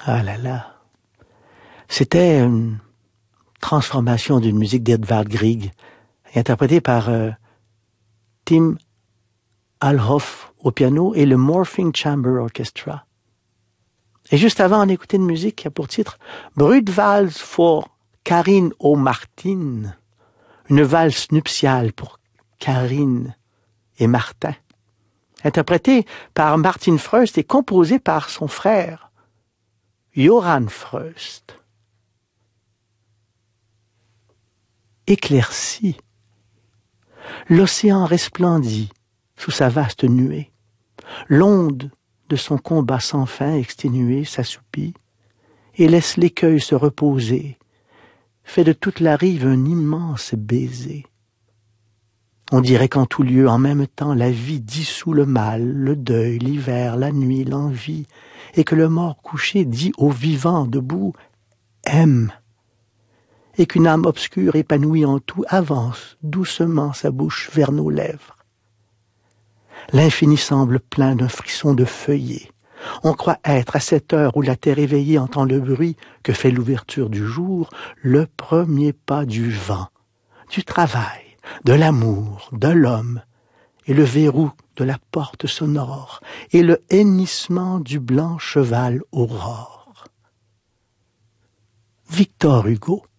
Ah là là. C'était une transformation d'une musique d'Edvard Grieg, interprétée par Tim Alhoff au piano et le Morphing Chamber Orchestra. Et juste avant, on écoutait une musique qui a pour titre Brudvalse for Karin och Martin, une valse nuptiale pour Karine et Martin, interprétée par Martin Freust et composée par son frère, Johann Freust. Éclairci, l'océan resplendit sous sa vaste nuée. L'onde de son combat sans fin exténué s'assoupit et laisse l'écueil se reposer, fait de toute la rive un immense baiser. On dirait qu'en tout lieu, en même temps, la vie dissout le mal, le deuil, l'hiver, la nuit, l'envie, et que le mort couché dit au vivant debout « aime », et qu'une âme obscure épanouie en tout avance doucement sa bouche vers nos lèvres. L'infini semble plein d'un frisson de feuillée. On croit être, à cette heure où la terre éveillée entend le bruit que fait l'ouverture du jour, le premier pas du vent, du travail, de l'amour, de l'homme, et le verrou de la porte sonore, et le hennissement du blanc cheval aurore. Victor Hugo.